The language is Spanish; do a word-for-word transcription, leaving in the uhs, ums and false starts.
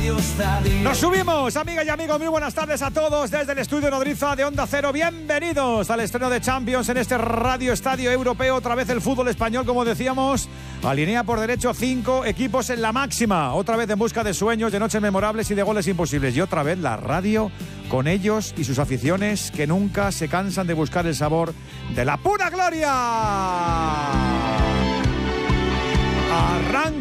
Radio Estadio. Nos subimos, amigas y amigos, muy buenas tardes a todos desde el estudio Nodriza de Onda Cero. Bienvenidos al estreno de Champions en este Radio Estadio Europeo. Otra vez el fútbol español, como decíamos, alinea por derecho cinco equipos en la máxima. Otra vez en busca de sueños, de noches memorables y de goles imposibles. Y otra vez la radio con ellos y sus aficiones que nunca se cansan de buscar el sabor de la pura gloria. Arranca.